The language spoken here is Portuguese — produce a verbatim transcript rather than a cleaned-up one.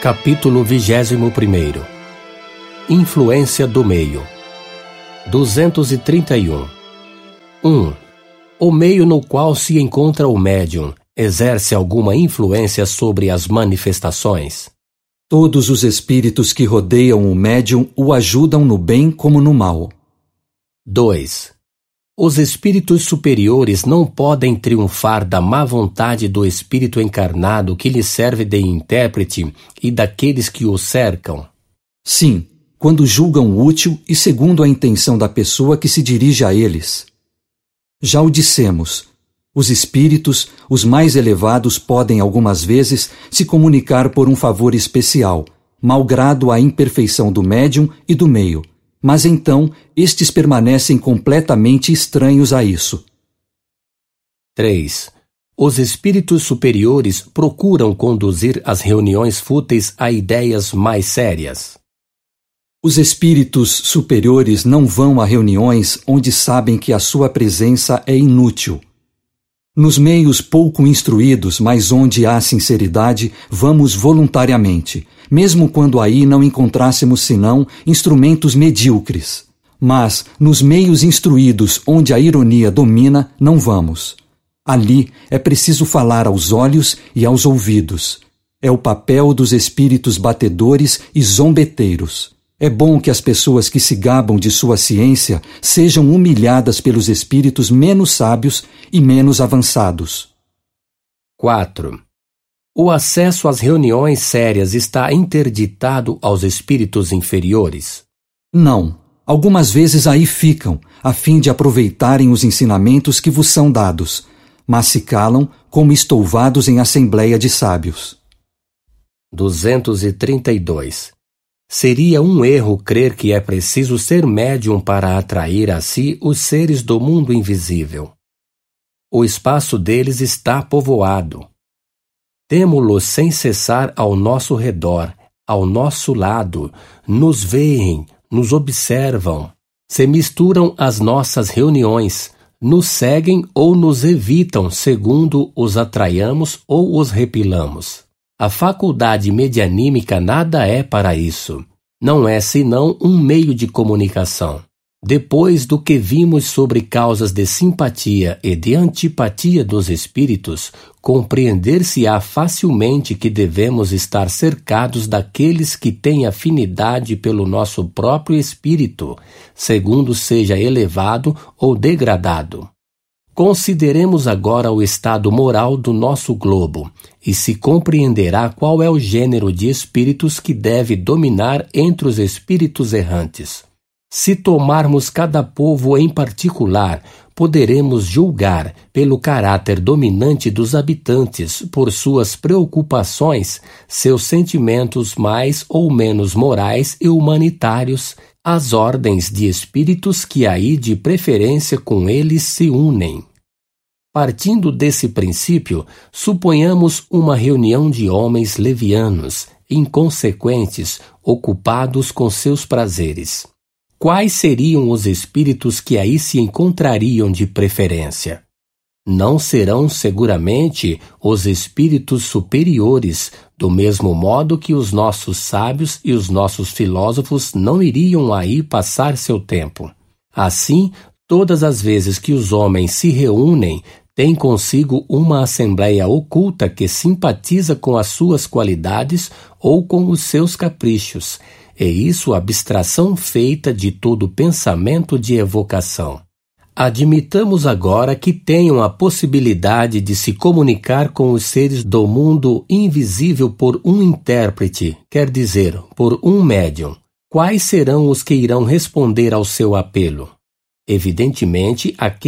Capítulo vigésimo primeiro. Influência do meio. duzentos e trinta e um. um. O meio no qual se encontra o médium exerce alguma influência sobre as manifestações? Todos os espíritos que rodeiam o médium o ajudam no bem como no mal. dois. Os espíritos superiores não podem triunfar da má vontade do espírito encarnado que lhe serve de intérprete e daqueles que o cercam? Sim, quando julgam útil e segundo a intenção da pessoa que se dirige a eles. Já o dissemos, os espíritos, os mais elevados, podem algumas vezes se comunicar por um favor especial, malgrado a imperfeição do médium e do meio. Mas então, estes permanecem completamente estranhos a isso. três. Os espíritos superiores procuram conduzir as reuniões fúteis a ideias mais sérias? Os espíritos superiores não vão a reuniões onde sabem que a sua presença é inútil. Nos meios pouco instruídos, mas onde há sinceridade, vamos voluntariamente, mesmo quando aí não encontrássemos senão instrumentos medíocres. Mas, nos meios instruídos onde a ironia domina, não vamos. Ali é preciso falar aos olhos e aos ouvidos. É o papel dos espíritos batedores e zombeteiros. É bom que as pessoas que se gabam de sua ciência sejam humilhadas pelos espíritos menos sábios e menos avançados. quatro. O acesso às reuniões sérias está interditado aos espíritos inferiores? Não. Algumas vezes aí ficam, a fim de aproveitarem os ensinamentos que vos são dados, mas se calam como estouvados em assembleia de sábios. duzentos e trinta e dois. Seria um erro crer que é preciso ser médium para atrair a si os seres do mundo invisível. O espaço deles está povoado. Temo-los sem cessar ao nosso redor, ao nosso lado, nos veem, nos observam, se misturam às nossas reuniões, nos seguem ou nos evitam segundo os atraiamos ou os repilamos. A faculdade medianímica nada é para isso. Não é senão um meio de comunicação. Depois do que vimos sobre causas de simpatia e de antipatia dos espíritos, compreender-se-á facilmente que devemos estar cercados daqueles que têm afinidade pelo nosso próprio espírito, segundo seja elevado ou degradado. Consideremos agora o estado moral do nosso globo, e se compreenderá qual é o gênero de espíritos que deve dominar entre os espíritos errantes. Se tomarmos cada povo em particular, poderemos julgar pelo caráter dominante dos habitantes, por suas preocupações, seus sentimentos mais ou menos morais e humanitários, as ordens de espíritos que aí de preferência com eles se unem. Partindo desse princípio, suponhamos uma reunião de homens levianos, inconsequentes, ocupados com seus prazeres. Quais seriam os espíritos que aí se encontrariam de preferência? Não serão seguramente os espíritos superiores, do mesmo modo que os nossos sábios e os nossos filósofos não iriam aí passar seu tempo. Assim, todas as vezes que os homens se reúnem, têm consigo uma assembleia oculta que simpatiza com as suas qualidades ou com os seus caprichos, e isso abstração feita de todo pensamento de evocação. Admitamos agora que tenham a possibilidade de se comunicar com os seres do mundo invisível por um intérprete, quer dizer, por um médium. Quais serão os que irão responder ao seu apelo? Evidentemente, aqueles